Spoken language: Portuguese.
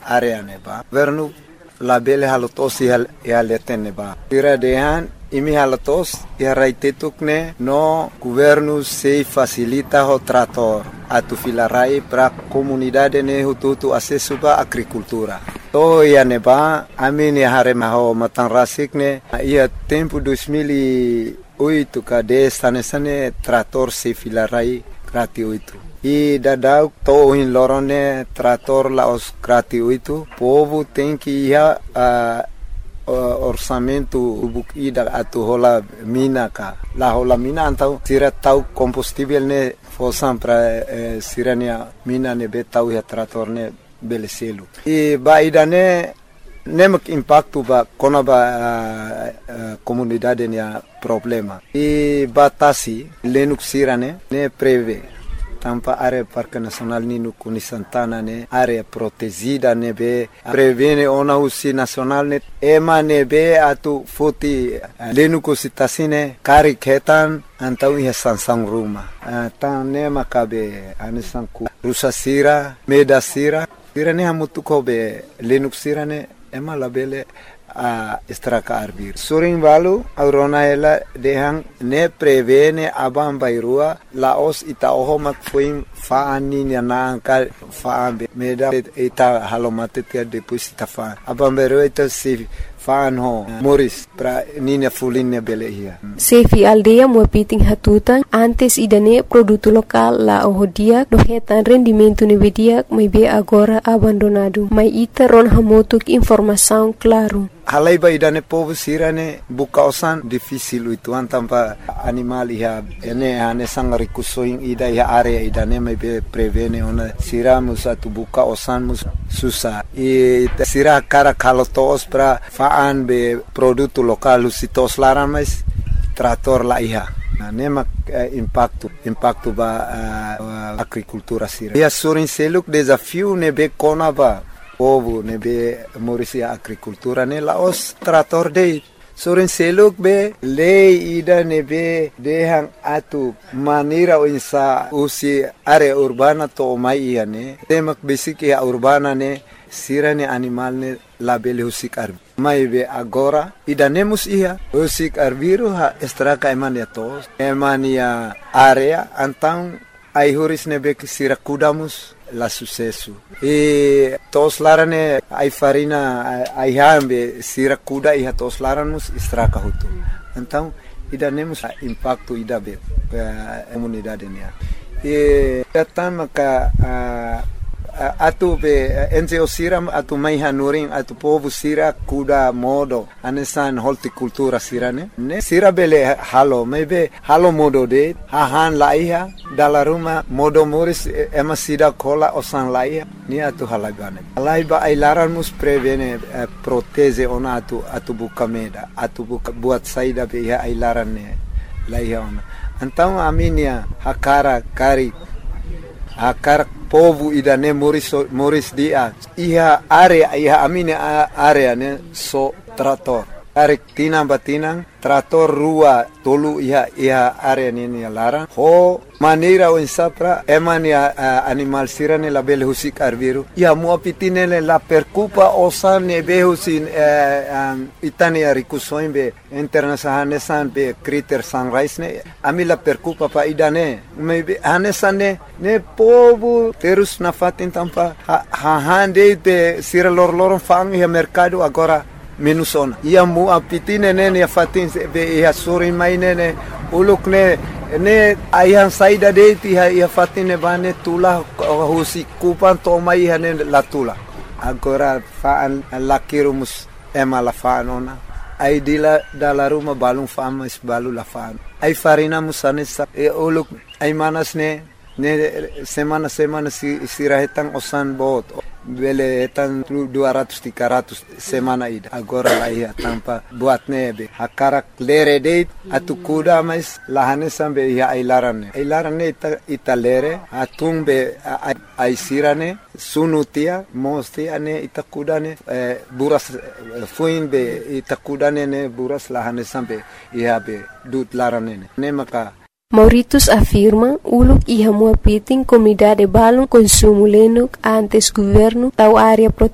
area neba. Governo labele halotos ihaletene ba. Tira dehan imi halatos iharaitetokne no governo se facilita o trator atu filarai para comunidade ne hutu acesso ba agricultura. To ia neba amin ya hare maho matanrasikne ia tempo 2008 kade sane trator se filarai gratuito. E dadau to in lorone trator la os gratuito. Povo tem que ir orçamento ida atu hola mina ka. La hola mina antau tira tau combustível ne fosam para sirania mina ne betau ya trator ne beleselu. E ba idane nemak impacto ba kona ba comunidade ne problema. E batasi lenuk sirane ne preve tampa área Parque Nacional Nino Kuni Santana ne área protegida ne be prevene ona usi nacional ne ema ne be atu foti lenuko sitasine kari ketan antau ia sansang ruma tan ne makabe anisanku rusa sira meda sira ne hamutu ko be lenuk sira ne ema labele a estraka arbir surin valu aurona ela dehang ne prevene abam bairua laos ita ohomak fuim faani na ka faambe meda ita halomate tia depois ita fa abam bairua ita se faan ho moris pra nina fuline belehia sefi aldeia muapiting hatutan antes idane produto lokal la ohodia dohetan rendimento nevedia mai be agora abandonado mai ita ron hamotuk informação claro. Halai ba idane povo sirane bukausan difícil itu antampa animal ia ene ane sang rikusoing ida ia area idane mai be prevene ona siramus atu bukausan mus susah e sira cara kalotos pra faan be produto lokal usitos laran mais trator la ia nemak impacto ba agricultura sira ia surin seluk desafio ne be kona ba povo ne be morisia agricultura ne laos trator de soren seluk be lei ida ne be dehang atu manira insa usi area urbana to mai ia ne temak basic ya urbana ne sirane animal ne label husik arbi mai be agora ida nemus ia husik arbiru ha estraka emania tos emania area antang ai huris ne be sira kudamus la sucesso e tos larane ai farina ai hambe sira kuda e tos laramus estraka hutu então ida nemus impacto ida be comunidade ne e datama ka atu be NGO siram atu mai hanuring atu povo sira kuda modo anesan horticultura sirane ne sira bele halo maybe halo modo de hahan laiha dala ruma modo moris ema sida kola osan laiha ni atu halagane laiba ai laranmus prevene proteze ona atu bukameda atu buat saida be ai larane laiha ona então aminia hakara kari akar povo idane moris dia iha area iha amine area ne so trator arek tinang batinang trator rua tolu iha area ni lara ho manera o insapra emania animal sirane la bel husik arbiru ia muapitine la percupa osane behusin itania rikusoin be international san be criter sunrise ne amila percupa pa idane maybe hanesane ne povo terus na fatin tampa hande de sira lor fang ia mercado agora menusona ia muapitine ne ia fatin be ia sorin mainene uluk ne ayang saida de ti ia fatine bane tula husi kupan to mai hane la tula agora faan lakirumus ema la faanona ai dila dala ruma balung famas balu la faan ai farina musane sa e uluk ai manas ne semana sirahetan osan bot bele etan 200-300 semana ida agora la ia tampa buat nebe hakarak lere de atu kuda mais lahane sambe ia ailarane ita lere atumbe ai sirane sunutia mostia ne ita kudane buras fuinbe ita kudane ne buras lahane sambe ia be dut larane ne maka Mauritius afirma uluk iha muapiting comunidade balong consumo lenuk antes governo tau área